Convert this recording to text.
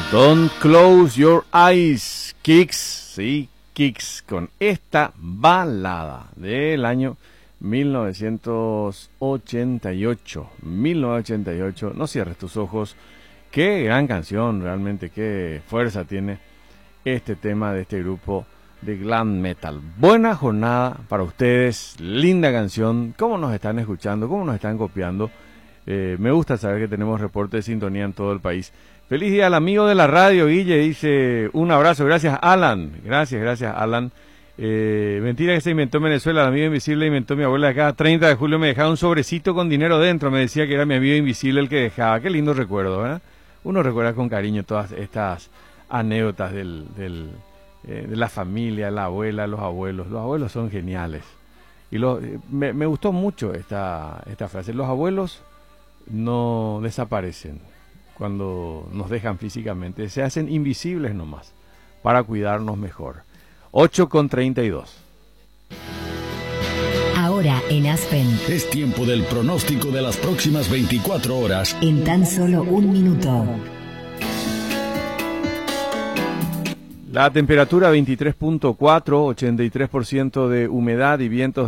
Don't Close Your Eyes, Kix, sí, Kix, con esta balada del año 1988. 1988, no cierres tus ojos. Qué gran canción, realmente, qué fuerza tiene este tema de este grupo de glam metal. Buena jornada para ustedes, linda canción. ¿Cómo nos están escuchando? ¿Cómo nos están copiando? Me gusta saber que tenemos reporte de sintonía en todo el país. Feliz día al amigo de la radio, Guille, dice un abrazo, gracias Alan, gracias Alan. Mentira que se inventó en Venezuela, el amigo invisible inventó mi abuela. Cada 30 de julio me dejaba un sobrecito con dinero dentro, me decía que era mi amigo invisible el que dejaba. Qué lindo recuerdo, ¿verdad? Uno recuerda con cariño todas estas anécdotas de la familia, la abuela, los abuelos son geniales. Y me gustó mucho esta frase, los abuelos no desaparecen cuando nos dejan físicamente, se hacen invisibles nomás para cuidarnos mejor. 8:32. Ahora en Aspen es tiempo del pronóstico de las próximas 24 horas en tan solo un minuto. La temperatura 23.4, 83% de humedad y vientos